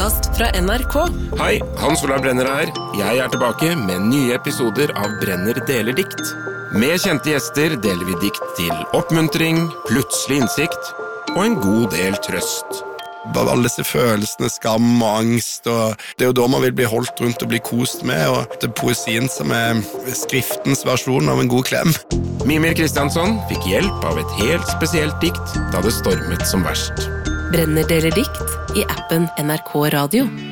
podcast fra NRK. Hei, Hans Olav Brenner her. Jeg tilbake med nye episoder av Brenner deler dikt. Med kjente gjester deler vi dikt til oppmuntring, plutselig innsikt og en god del trøst. Alle disse følelsene, skam og angst, og det jo da man vil bli holdt rundt og bli kost med, og det poesien som skriftens versjon av en god klem. Mimir Kristiansson fikk hjelp av et helt spesielt dikt da det stormet som verst. Brenner deler dikt i appen NRK Radio.